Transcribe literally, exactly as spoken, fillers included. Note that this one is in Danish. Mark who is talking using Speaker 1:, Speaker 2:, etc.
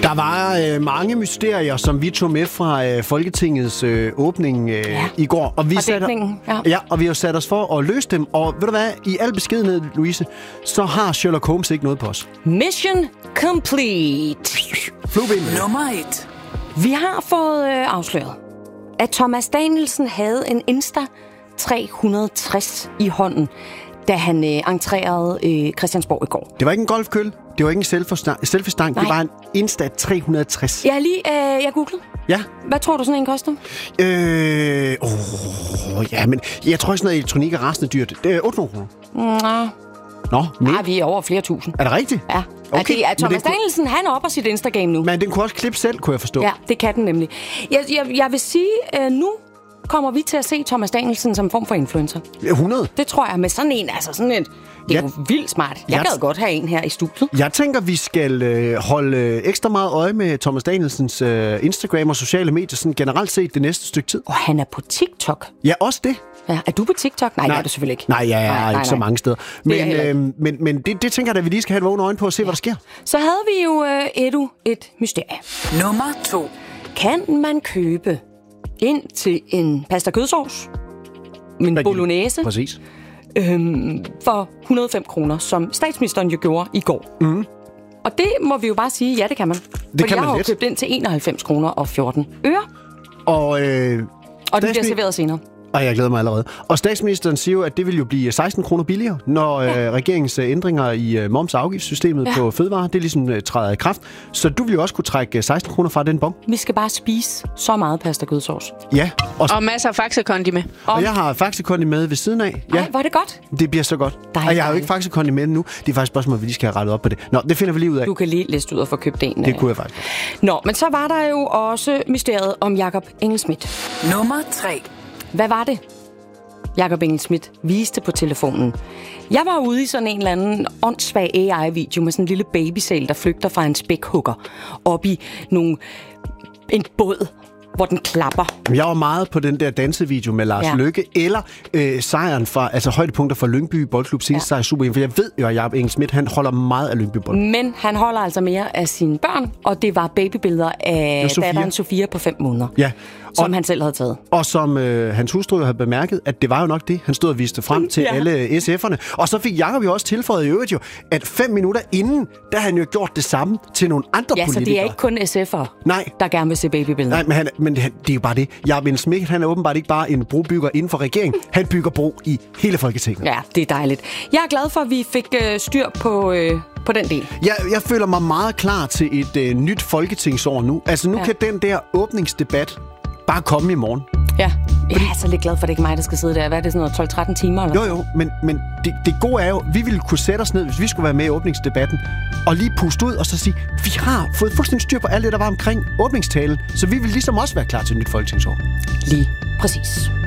Speaker 1: Der var øh, mange mysterier, som vi tog med fra øh, Folketingets øh, åbning øh, ja. i går. Og vi, satte,
Speaker 2: ja.
Speaker 1: Ja, og vi har sat os for at løse dem. Og ved du hvad, i al beskedenhed, Louise, så har Sherlock Holmes ikke noget på os.
Speaker 2: Mission complete.
Speaker 1: Flueben.
Speaker 3: Nummer et.
Speaker 2: Vi har fået øh, afsløret, at Thomas Danielsen havde en Insta tre hundrede og tres i hånden, da han øh, entrerede øh, Christiansborg i går.
Speaker 1: Det var ikke en golfkølle, det var ikke en selfie-stang, det var en Insta tre hundrede og tres.
Speaker 2: Jeg har lige, øh, jeg googlede.
Speaker 1: Ja.
Speaker 2: Hvad tror du sådan en koster?
Speaker 1: Øh, åh, ja, men jeg tror ikke sådan noget elektronik er rasende dyrt. Det er otte hundrede kroner.
Speaker 2: Nå.
Speaker 1: Nå, mere?
Speaker 2: Ja, vi er over flere tusind.
Speaker 1: Er det rigtigt?
Speaker 2: Ja.
Speaker 1: Okay.
Speaker 2: Det er Thomas
Speaker 1: det kunne...
Speaker 2: Danielsen, han er oppe på sit Instagram nu.
Speaker 1: Men den kunne også klippe selv, kunne jeg forstå.
Speaker 2: Ja, det kan den nemlig. Jeg, jeg, jeg vil sige, øh, nu kommer vi til at se Thomas Danielsen som form for influencer.
Speaker 1: hundrede?
Speaker 2: Det tror jeg, med sådan en, altså sådan en... Det er
Speaker 1: jeg,
Speaker 2: jo vildt smart. Jeg, jeg gad godt have en her i studiet.
Speaker 1: Jeg tænker, vi skal øh, holde øh, ekstra meget øje med Thomas Danielsens øh, Instagram og sociale medier, sådan generelt set det næste stykke tid.
Speaker 2: Og han er på TikTok.
Speaker 1: Ja, også det.
Speaker 2: Ja, er du på TikTok? Nej,
Speaker 1: nej,
Speaker 2: det er du selvfølgelig ikke.
Speaker 1: Nej, jeg er nej, ikke nej, så mange steder. Men, øh, men, men det, det tænker jeg, at vi lige skal have et vågne øjne på og se, ja. hvad der sker.
Speaker 2: Så havde vi jo øh, Edu et mysterie.
Speaker 3: Nummer to.
Speaker 2: Kan man købe ind til en pasta kødsovs, en bolognese,
Speaker 1: præcis.
Speaker 2: Øhm, for hundrede og fem kroner, som statsministeren jo gjorde i går?
Speaker 1: Mm.
Speaker 2: Og det må vi jo bare sige, ja, det kan man.
Speaker 1: Det
Speaker 2: Fordi
Speaker 1: kan
Speaker 2: jeg
Speaker 1: man
Speaker 2: har jo
Speaker 1: let.
Speaker 2: købt ind til enoghalvfems kroner og fjorten øre.
Speaker 1: Og, øh,
Speaker 2: og den bliver serveret senere.
Speaker 1: Og jeg glæder mig allerede. Og statsministeren siger jo, at det vil jo blive seksten kroner billigere, når ja. øh, regeringens ændringer i øh, moms- og afgiftssystemet ja. på fødevarer, det ligesom øh, træder i kraft. Så du vil jo også kunne trække øh, seksten kroner fra den bon.
Speaker 2: Vi skal bare spise så meget pasta kødsovs.
Speaker 1: Ja.
Speaker 4: Og, og masser af Faxe-kondi med.
Speaker 1: Og, og jeg har Faxe-kondi med ved siden af. Ja.
Speaker 2: Ej, var det godt?
Speaker 1: Det bliver så godt.
Speaker 2: Dejligt.
Speaker 1: Og jeg har jo ikke Faxe-kondi med nu. Det er faktisk spørgsmål, at vi lige skal have rettet op på det. Nå, det finder vi lige ud af.
Speaker 2: Du kan lige liste ud og få købt en.
Speaker 1: Det kunne jeg faktisk.
Speaker 2: Nå, men så var der jo også mysteriet om Jakob Engel-Schmidt.
Speaker 3: Nummer tre.
Speaker 2: Hvad var det, Jakob Engel-Schmidt viste på telefonen? Jeg var ude i sådan en eller anden åndssvag A I-video med sådan en lille babysæl, der flygter fra en spækhugger op i nogle, en båd, hvor den klapper.
Speaker 1: Jeg var meget på den der dansevideo med Lars ja. Løkke, eller øh, sejren fra, altså højdepunkter fra Lyngby Boldklub, seneste ja. sejr i Super, for jeg ved jo, at Jakob Engel-Schmidt, han holder meget af Lyngby Bold.
Speaker 2: Men han holder altså mere af sine børn, og det var babybilleder af Sofia. datteren Sofia på fem måneder.
Speaker 1: Ja.
Speaker 2: Som
Speaker 1: og,
Speaker 2: han selv havde taget.
Speaker 1: Og som øh, hans hustru havde bemærket, at det var jo nok det, han stod og viste frem til ja. alle S F'erne. Og så fik Jakob jo også tilføjet i øvrigt jo, at fem minutter inden, der har han jo gjort det samme til nogle andre
Speaker 2: ja,
Speaker 1: politikere.
Speaker 2: Ja, så det er ikke kun S F'ere,
Speaker 1: Nej.
Speaker 2: der gerne vil se babybilleder.
Speaker 1: Nej, men, han, men det er jo bare det. Jakob Engel-Schmidt, han er åbenbart ikke bare en brobygger inden for regeringen. Han bygger bro i hele Folketinget.
Speaker 2: Ja, det er dejligt. Jeg er glad for, at vi fik øh, styr på... Øh på den del.
Speaker 1: Jeg, jeg føler mig meget klar til et øh, nyt folketingsår nu. Altså nu ja. kan den der åbningsdebat bare komme i morgen.
Speaker 2: Ja, jeg er så lidt glad for, at det ikke er mig, der skal sidde der. Hvad er det, sådan noget tolv tretten timer? Eller?
Speaker 1: Jo, jo, men, men det, det gode er jo, vi ville kunne sætte os ned, hvis vi skulle være med i åbningsdebatten, og lige puste ud og så sige, vi har fået fuldstændig styr på alt det, der var omkring åbningstalen, så vi vil ligesom også være klar til et nyt folketingsår.
Speaker 2: Lige præcis.